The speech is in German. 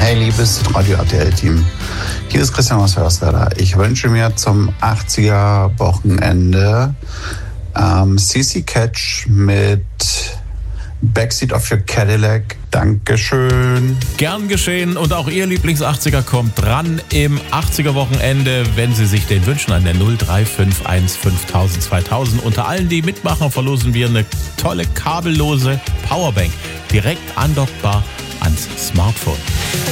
Hey, liebes Radio RTL-Team. Hier ist Christian aus Hörswerda. Ich wünsche mir zum 80er-Wochenende CC Catch mit Backseat of Your Cadillac. Dankeschön. Gern geschehen. Und auch Ihr Lieblings-80er kommt dran im 80er-Wochenende, wenn Sie sich den wünschen, an der 0351 5000 2000. Unter allen, die mitmachen, verlosen wir eine tolle kabellose Powerbank. Direkt andockbar ans Smartphone.